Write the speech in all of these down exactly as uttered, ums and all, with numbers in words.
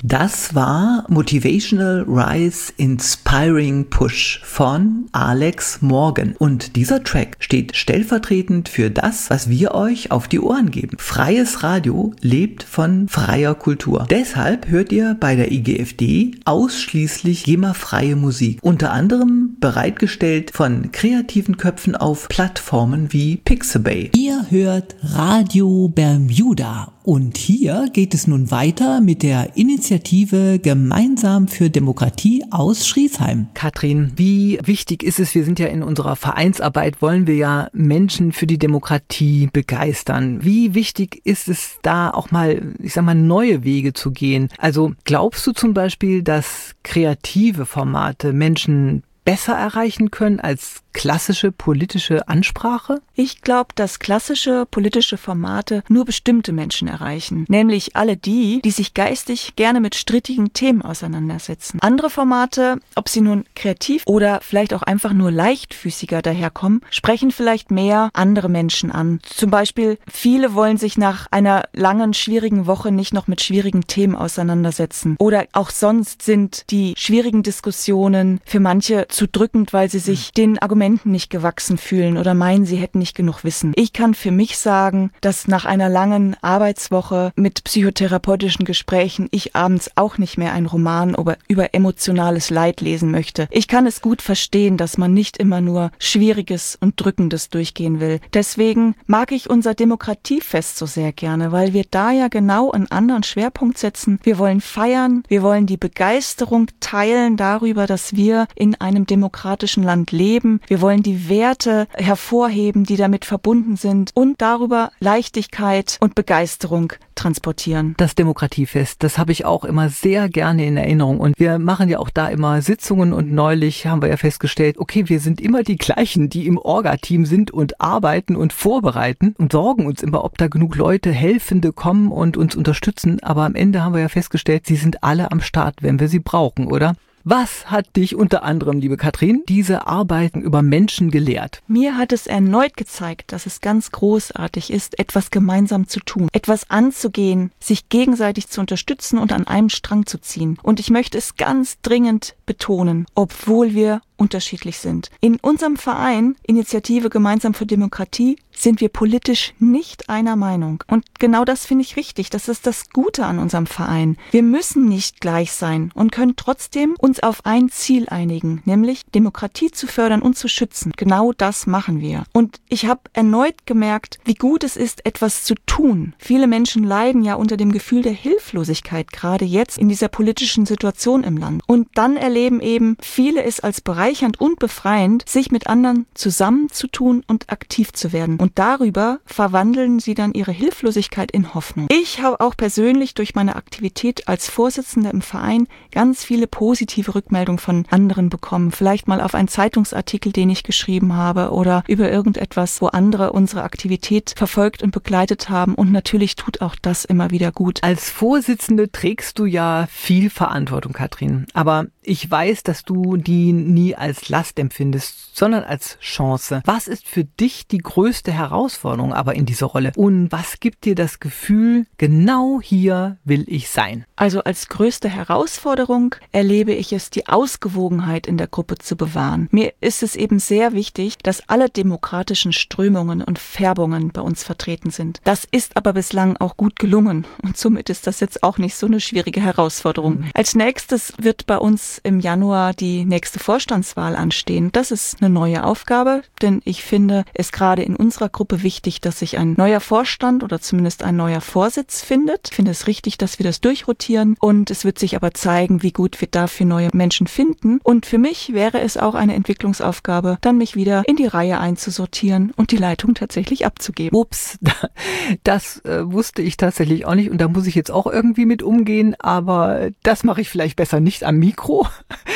Das war Motivational Rise Inspiring Push von Alex Morgan. Und dieser Track steht stellvertretend für das, was wir euch auf die Ohren geben. Freies Radio lebt von freier Kultur. Deshalb hört ihr bei der I G F D ausschließlich GEMA-freie Musik. Unter anderem bereitgestellt von kreativen Köpfen auf Plattformen wie Pixabay. Ihr hört Radio Bermuda. Und hier geht es nun weiter mit der Initiative Gemeinsam für Demokratie aus Schriesheim. Katrin, wie wichtig ist es, wir sind ja in unserer Vereinsarbeit, wollen wir ja Menschen für die Demokratie begeistern. Wie wichtig ist es da auch mal, ich sag mal, neue Wege zu gehen? Also glaubst du zum Beispiel, dass kreative Formate Menschen besser erreichen können als klassische politische Ansprache? Ich glaube, dass klassische politische Formate nur bestimmte Menschen erreichen, nämlich alle die, die sich geistig gerne mit strittigen Themen auseinandersetzen. Andere Formate, ob sie nun kreativ oder vielleicht auch einfach nur leichtfüßiger daherkommen, sprechen vielleicht mehr andere Menschen an. Zum Beispiel, viele wollen sich nach einer langen, schwierigen Woche nicht noch mit schwierigen Themen auseinandersetzen. Oder auch sonst sind die schwierigen Diskussionen für manche zu drückend, weil sie sich den Argumenten nicht gewachsen fühlen oder meinen, sie hätten nicht genug Wissen. Ich kann für mich sagen, dass nach einer langen Arbeitswoche mit psychotherapeutischen Gesprächen ich abends auch nicht mehr einen Roman über, über emotionales Leid lesen möchte. Ich kann es gut verstehen, dass man nicht immer nur Schwieriges und Drückendes durchgehen will. Deswegen mag ich unser Demokratiefest so sehr gerne, weil wir da ja genau einen anderen Schwerpunkt setzen. Wir wollen feiern, wir wollen die Begeisterung teilen darüber, dass wir in einem demokratischen Land leben. Wir wollen die Werte hervorheben, die damit verbunden sind und darüber Leichtigkeit und Begeisterung transportieren. Das Demokratiefest, das habe ich auch immer sehr gerne in Erinnerung und wir machen ja auch da immer Sitzungen und neulich haben wir ja festgestellt, okay, wir sind immer die gleichen, die im Orga-Team sind und arbeiten und vorbereiten und sorgen uns immer, ob da genug Leute, Helfende kommen und uns unterstützen, aber am Ende haben wir ja festgestellt, sie sind alle am Start, wenn wir sie brauchen, oder? Was hat dich unter anderem, liebe Katrin, diese Arbeiten über Menschen gelehrt? Mir hat es erneut gezeigt, dass es ganz großartig ist, etwas gemeinsam zu tun, etwas anzugehen, sich gegenseitig zu unterstützen und an einem Strang zu ziehen. Und ich möchte es ganz dringend betonen, obwohl wir unterschiedlich sind. In unserem Verein, Initiative Gemeinsam für Demokratie, sind wir politisch nicht einer Meinung. Und genau das finde ich wichtig. Das ist das Gute an unserem Verein. Wir müssen nicht gleich sein und können trotzdem uns auf ein Ziel einigen, nämlich Demokratie zu fördern und zu schützen. Genau das machen wir. Und ich habe erneut gemerkt, wie gut es ist, etwas zu tun. Viele Menschen leiden ja unter dem Gefühl der Hilflosigkeit, gerade jetzt in dieser politischen Situation im Land. Und dann erleben eben viele es als bereichernd und befreiend, sich mit anderen zusammenzutun und aktiv zu werden. Und darüber verwandeln sie dann ihre Hilflosigkeit in Hoffnung. Ich habe auch persönlich durch meine Aktivität als Vorsitzende im Verein ganz viele positive Rückmeldungen von anderen bekommen. Vielleicht mal auf einen Zeitungsartikel, den ich geschrieben habe oder über irgendetwas, wo andere unsere Aktivität verfolgt und begleitet haben. Und natürlich tut auch das immer wieder gut. Als Vorsitzende trägst du ja viel Verantwortung, Katrin. Aber ich weiß, dass du die nie als Last empfindest, sondern als Chance. Was ist für dich die größte Herausforderung aber in dieser Rolle? Und was gibt dir das Gefühl, genau hier will ich sein? Also als größte Herausforderung erlebe ich es, die Ausgewogenheit in der Gruppe zu bewahren. Mir ist es eben sehr wichtig, dass alle demokratischen Strömungen und Färbungen bei uns vertreten sind. Das ist aber bislang auch gut gelungen und somit ist das jetzt auch nicht so eine schwierige Herausforderung. Mhm. Als nächstes wird bei uns im Januar die nächste Vorstandswahl anstehen. Das ist eine neue Aufgabe, denn ich finde es gerade in unserer Gruppe wichtig, dass sich ein neuer Vorstand oder zumindest ein neuer Vorsitz findet. Ich finde es richtig, dass wir das durchrotieren und es wird sich aber zeigen, wie gut wir dafür neue Menschen finden. Und für mich wäre es auch eine Entwicklungsaufgabe, dann mich wieder in die Reihe einzusortieren und die Leitung tatsächlich abzugeben. Ups, das äh, wusste ich tatsächlich auch nicht und da muss ich jetzt auch irgendwie mit umgehen, aber das mache ich vielleicht besser nicht am Mikro.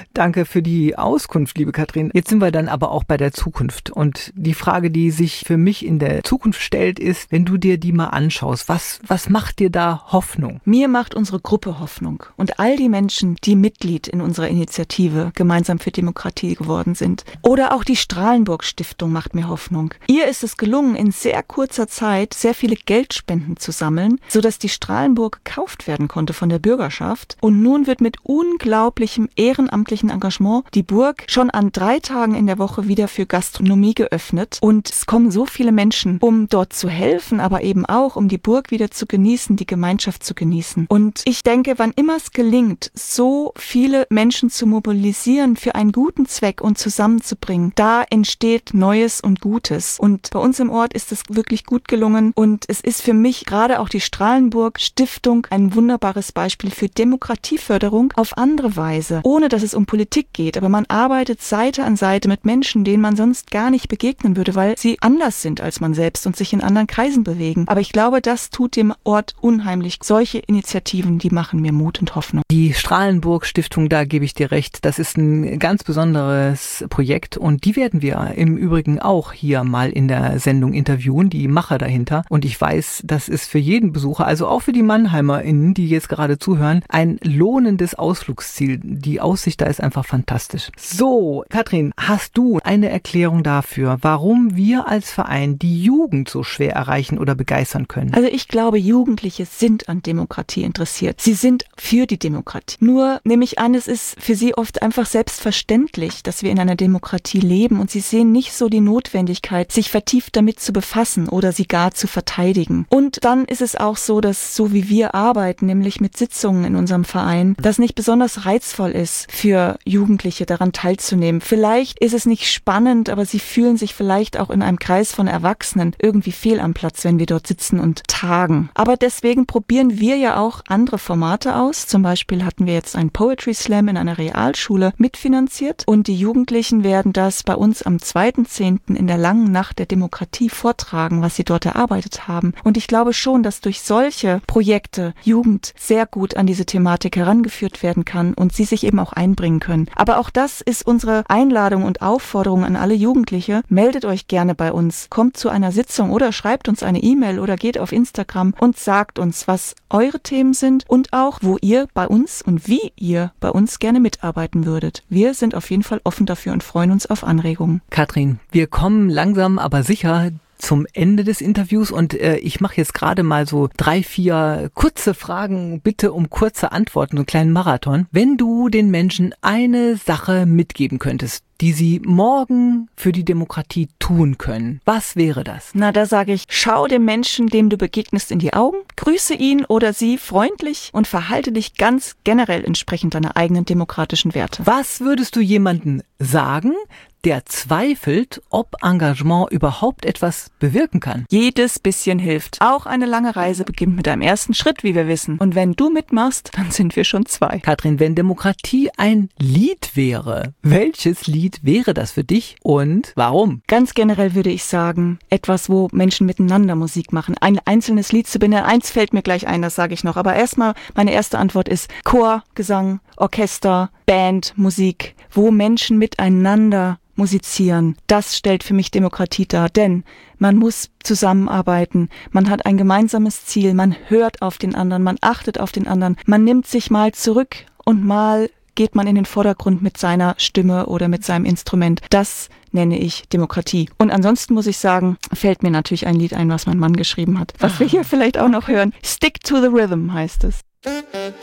Danke für die Auskunft, liebe Katrin. Jetzt sind wir dann aber auch bei der Zukunft. Und die Frage, die sich für mich in der Zukunft stellt, ist, wenn du dir die mal anschaust, was, was macht dir da Hoffnung? Mir macht unsere Gruppe Hoffnung. Und all die Menschen, die Mitglied in unserer Initiative Gemeinsam für Demokratie geworden sind. Oder auch die Strahlenburg-Stiftung macht mir Hoffnung. Ihr ist es gelungen, in sehr kurzer Zeit sehr viele Geldspenden zu sammeln, sodass die Strahlenburg gekauft werden konnte von der Bürgerschaft. Und nun wird mit unglaublichem ehrenamtlichen Engagement die Burg schon an drei Tagen in der Woche wieder für Gastronomie geöffnet. Und es kommen so viele Menschen, um dort zu helfen, aber eben auch, um die Burg wieder zu genießen, die Gemeinschaft zu genießen. Und ich denke, wann immer es gelingt, so viele Menschen zu mobilisieren für einen guten Zweck und zusammenzubringen, da entsteht Neues und Gutes. Und bei uns im Ort ist es wirklich gut gelungen. Und es ist für mich gerade auch die Strahlenburg Stiftung ein wunderbares Beispiel für Demokratieförderung auf andere Weise, ohne dass es um Politik geht. Aber man arbeitet Seite an Seite mit Menschen, denen man sonst gar nicht begegnen würde, weil sie anders sind als man selbst und sich in anderen Kreisen bewegen. Aber ich glaube, das tut dem Ort unheimlich. Solche Initiativen, die machen mir Mut und Hoffnung. Die Strahlenburg Stiftung, da gebe ich dir recht, das ist ein ganz besonderes Projekt und die werden wir im Übrigen auch hier mal in der Sendung interviewen, die Macher dahinter. Und ich weiß, das ist für jeden Besucher, also auch für die MannheimerInnen, die jetzt gerade zuhören, ein lohnendes Ausflugsziel. Die Aussicht da ist einfach fantastisch. So, Katrin, hast du eine Erklärung dafür, warum wir als Verein die Jugend so schwer erreichen oder begeistern können? Also ich glaube, Jugendliche sind an Demokratie interessiert. Sie sind für die Demokratie. Nur nehme ich an, es ist für sie oft einfach selbstverständlich, dass wir in einer Demokratie leben und sie sehen nicht so die Notwendigkeit, sich vertieft damit zu befassen oder sie gar zu verteidigen. Und dann ist es auch so, dass so wie wir arbeiten, nämlich mit Sitzungen in unserem Verein, das nicht besonders reizvoll ist für Jugendliche daran teilzunehmen. Vielleicht ist es nicht spannend, aber sie fühlen sich vielleicht auch in einem Kreis von Erwachsenen irgendwie fehl am Platz, wenn wir dort sitzen und tagen. Aber deswegen probieren wir ja auch andere Formate aus. Zum Beispiel hatten wir jetzt einen Poetry Slam in einer Realschule mitfinanziert und die Jugendlichen werden das bei uns am zweiten zehnten in der langen Nacht der Demokratie vortragen, was sie dort erarbeitet haben. Und ich glaube schon, dass durch solche Projekte Jugend sehr gut an diese Thematik herangeführt werden kann und sie sich eben auch einbringen können. Aber auch das ist unsere Einladung und Aufforderung an alle Jugendliche. Meldet euch gerne bei uns, kommt zu einer Sitzung oder schreibt uns eine E-Mail oder geht auf Instagram und sagt uns, was eure Themen sind und auch, wo ihr bei uns und wie ihr bei uns gerne mitarbeiten würdet. Wir sind auf jeden Fall offen dafür und freuen uns auf Anregungen. Katrin, wir kommen langsam, aber sicher zum Ende des Interviews und äh, ich mache jetzt gerade mal so drei, vier kurze Fragen, bitte um kurze Antworten, so einen kleinen Marathon. Wenn du den Menschen eine Sache mitgeben könntest, die sie morgen für die Demokratie tun können, was wäre das? Na, da sage ich, schau dem Menschen, dem du begegnest, in die Augen, grüße ihn oder sie freundlich und verhalte dich ganz generell entsprechend deiner eigenen demokratischen Werte. Was würdest du jemandem sagen, der zweifelt, ob Engagement überhaupt etwas bewirken kann? Jedes bisschen hilft. Auch eine lange Reise beginnt mit einem ersten Schritt, wie wir wissen. Und wenn du mitmachst, dann sind wir schon zwei. Katrin, wenn Demokratie ein Lied wäre, welches Lied wäre das für dich und warum? Ganz generell würde ich sagen, etwas, wo Menschen miteinander Musik machen. Ein einzelnes Lied zu benennen, eins fällt mir gleich ein, das sage ich noch. Aber erstmal, meine erste Antwort ist Chor, Gesang, Orchester, Band, Musik, wo Menschen miteinander musizieren. Das stellt für mich Demokratie dar, denn man muss zusammenarbeiten, man hat ein gemeinsames Ziel, man hört auf den anderen, man achtet auf den anderen, man nimmt sich mal zurück und mal geht man in den Vordergrund mit seiner Stimme oder mit seinem Instrument. Das nenne ich Demokratie. Und ansonsten muss ich sagen, fällt mir natürlich ein Lied ein, was mein Mann geschrieben hat, was wir hier vielleicht auch noch hören. Stick to the Rhythm heißt es.